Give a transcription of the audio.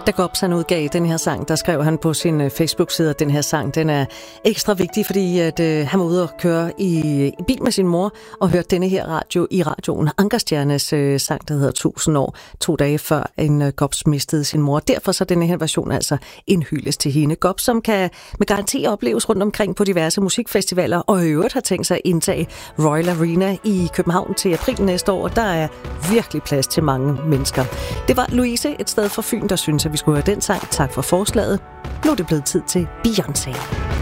Da Gobs han udgav den her sang, der skrev han på sin Facebook-side, at den her sang, den er ekstra vigtig, fordi at, han var ude og køre i bil med sin mor og hørte denne her radio i radioen. Ankerstjernes sang, der hedder 1000 år, 2 dage før en Gobs mistede sin mor. Derfor så denne her version altså en hyldest til hende. Gobs, som kan med garanti opleves rundt omkring på diverse musikfestivaler, og i øvrigt har tænkt sig at indtage Royal Arena i København til april næste år. Der er virkelig plads til mange mennesker. Det var Louise, et sted for Fyn, der synes, at vi skulle høre den sang. Tak for forslaget. Nu er det blevet tid til Beyoncé.